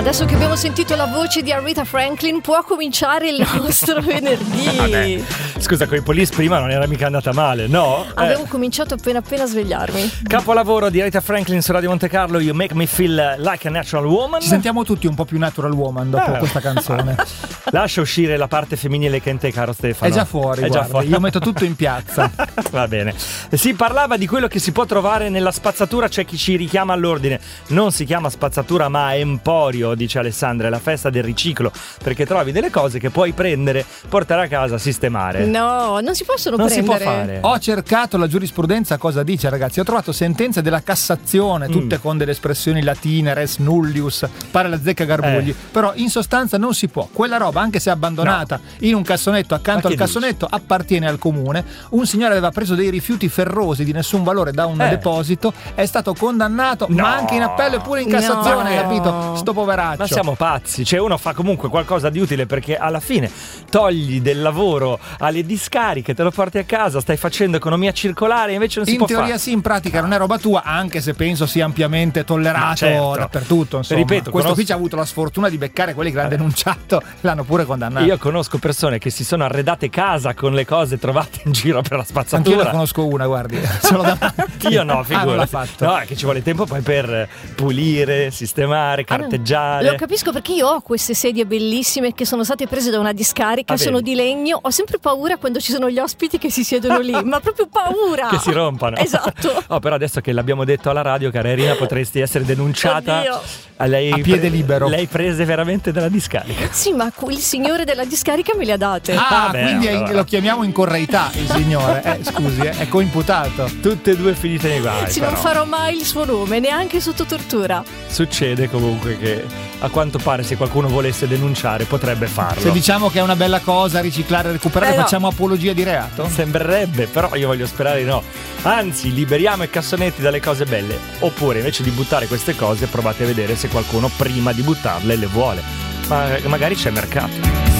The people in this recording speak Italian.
Adesso che abbiamo sentito la voce di Aretha Franklin, può cominciare il nostro venerdì. Vabbè. Scusa, con i Police prima non era mica andata male, no? Avevo cominciato appena a svegliarmi. Capolavoro di Aretha Franklin su Radio Monte Carlo, You Make Me Feel Like a Natural Woman. Ci sentiamo tutti un po' più natural woman dopo questa canzone. Lascia uscire la parte femminile che in te, caro Stefano. È già fuori, fuori. Io metto tutto in piazza. Va bene. Si parlava di quello che si può trovare nella spazzatura, c'è chi ci richiama all'ordine. Non si chiama spazzatura ma emporio, dice Alessandra, è la festa del riciclo, perché trovi delle cose che puoi prendere, portare a casa, sistemare. No, non si possono non prendere. Si può fare. Ho cercato la giurisprudenza cosa dice, ragazzi. Ho trovato sentenze della Cassazione, tutte con delle espressioni latine, res nullius, pare la zecca Garbugli. Però in sostanza non si può. Quella roba, anche se abbandonata in un cassonetto accanto al cassonetto, appartiene al comune. Un signore aveva preso dei rifiuti ferrosi di nessun valore da un deposito, è stato condannato, ma anche in appello e pure in Cassazione, capito? Sto poveraccio. Ma siamo pazzi, cioè uno fa comunque qualcosa di utile, perché alla fine togli del lavoro alle discariche, te lo porti a casa, stai facendo economia circolare, invece non si può fare. In teoria sì, in pratica non è roba tua, anche se penso sia ampiamente tollerato dappertutto, insomma. Ripeto, questo qui ci ha avuto la sfortuna di beccare quelli che l'hanno denunciato, l'hanno pure condannato. Io conosco persone che si sono arredate casa con le cose trovate in giro per la spazzatura. Anch'io ne conosco una, guardi, solo davanti. Io no, figurati. Non l'ha fatto. No, è che ci vuole tempo poi per pulire, sistemare, carteggiare. Lo capisco, perché io ho queste sedie bellissime che sono state prese da una discarica, sono di legno. Ho sempre paura quando ci sono gli ospiti che si siedono lì, ma proprio paura che si rompano. Esatto. Oh, però adesso che l'abbiamo detto alla radio, cara Irina, potresti essere denunciata. Oddio. A piede libero. Lei prese veramente dalla discarica. Sì, ma il signore della discarica me le ha date. Quindi lo chiamiamo in correità il signore. Scusi, è coimputato. Tutte e due finite nei guai. Sì, non farò mai il suo nome, neanche sotto tortura. Succede comunque che a quanto pare, se qualcuno volesse denunciare, potrebbe farlo. Se diciamo che è una bella cosa riciclare e recuperare, facciamo apologia di reato? Sembrerebbe, però io voglio sperare di no. Anzi, liberiamo i cassonetti dalle cose belle. Oppure, invece di buttare queste cose, provate a vedere se qualcuno prima di buttarle le vuole. Ma magari c'è mercato.